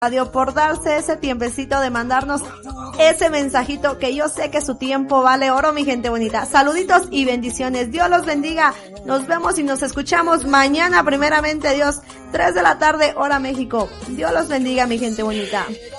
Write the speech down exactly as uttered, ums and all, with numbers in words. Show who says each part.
Speaker 1: Radio por darse ese tiempecito de mandarnos ese mensajito que yo sé que su tiempo vale oro, mi gente bonita. Saluditos y bendiciones. Dios los bendiga. Nos vemos y nos escuchamos mañana, primeramente Dios, tres de la tarde, hora México. Dios los bendiga, mi gente bonita.